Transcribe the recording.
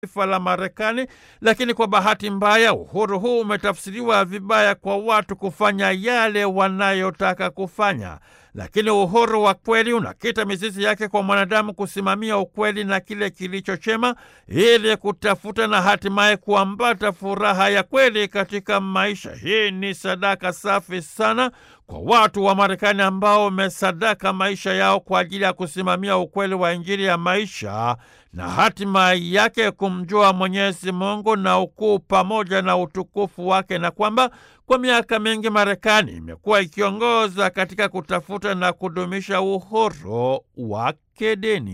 taifa la Marekani, lakini kwa bahati mbaya uhuru huu umetafsiriwa vibaya kwa watu kufanya yale wanayotaka kufanya. Lakini uhuru wa kweli unakita mizizi yake kwa mwanadamu kusimamia ukweli na kile kilicho chema ili kutafuta na hatimaye kuambata furaha ya kweli katika maisha. Hii ni sadaka safi sana kwa watu wa Marekani ambao wamesadaka maisha yao kwa ajili ya kusimamia ukweli wa Injili ya maisha na hatima yake kumjua Mwenyezi Mungu na ukuu pamoja na utukufu wake, na kwamba kwa miaka mingi Marekani imekuwa ikiongoza katika kutafuta na kudumisha uhuru wa kidini.